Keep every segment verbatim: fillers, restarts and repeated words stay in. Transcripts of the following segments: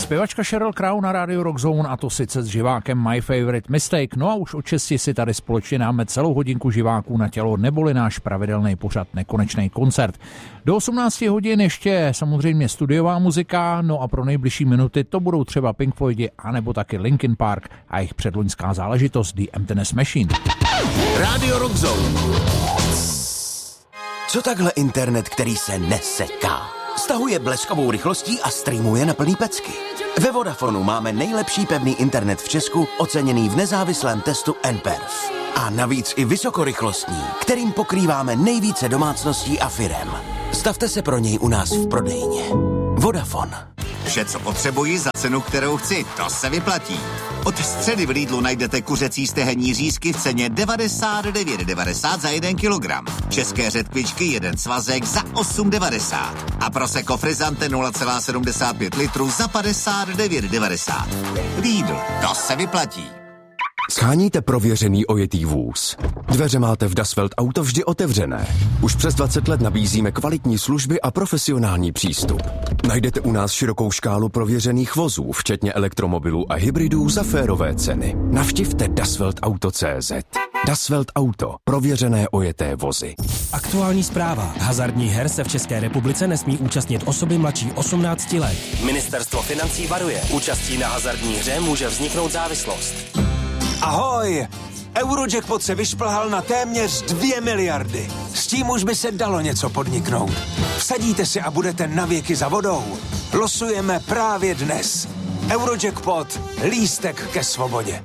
Zpěvačka Sheryl Crow na rádiu Rock Zone, a to sice s živákem My Favorite Mistake. No a už od šesti si tady společně dáme celou hodinku živáků na tělo, neboli náš pravidelný pořad Nekonečný koncert. Do osmnácti hodin ještě samozřejmě studiová muzika, no a pro nejbližší minuty to budou třeba Pink Floydi, anebo taky Linkin Park a jejich předloňská záležitost The Emptiness Machine. Radio Rock Zone. Co takhle internet, který se neseká? Stahuje bleskovou rychlostí a streamuje na plný pecky. Ve Vodafonu máme nejlepší pevný internet v Česku, oceněný v nezávislém testu N P E R F. A navíc i vysokorychlostní, kterým pokrýváme nejvíce domácností a firem. Stavte se pro něj u nás v prodejně. Vodafone. Vše, co potřebuji za cenu, kterou chci, to se vyplatí. Od středy v Lidlu najdete kuřecí stehenní řízky v ceně devadesát devět devadesát za jeden kilogram. České řetkvičky jeden svazek za osm devadesát. A Prosecco Frizzante nula celá sedmdesát pět litru za padesát devět devadesát. Lidl, to se vyplatí. Sháníte prověřený ojetý vůz? Dveře máte v Das Welt Auto vždy otevřené. Už přes dvacet let nabízíme kvalitní služby a profesionální přístup. Najdete u nás širokou škálu prověřených vozů, včetně elektromobilů a hybridů za férové ceny. Navštivte dasweltauto tečka cé zet. Das Welt Auto. Prověřené ojeté vozy. Aktuální zpráva. Hazardních her se v České republice nesmí účastnit osoby mladší osmnácti let. Ministerstvo financí varuje. Účastí na hazardní hře může vzniknout závislost. Ahoj! Eurojackpot se vyšplhal na téměř dvě miliardy. S tím už by se dalo něco podniknout. Vsadíte si a budete navěky za vodou. Losujeme právě dnes. Eurojackpot. Lístek ke svobodě.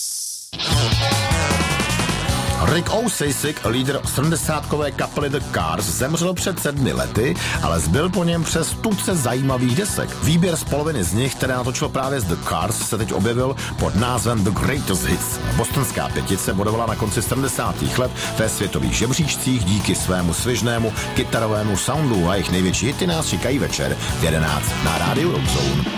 Rick Ocasek, lídr sedmdesátkové kapely The Cars, zemřel před sedmi lety, ale zbyl po něm přes tuce zajímavých desek. Výběr z poloviny z nich, které natočil právě z The Cars, se teď objevil pod názvem The Greatest Hits. Bostonská pětice bodovala na konci sedmdesátých let ve světových žebříčcích díky svému svižnému kytarovému soundu a jejich největší hity nás čekají večer v jedenáct na rádiu Rock Zone.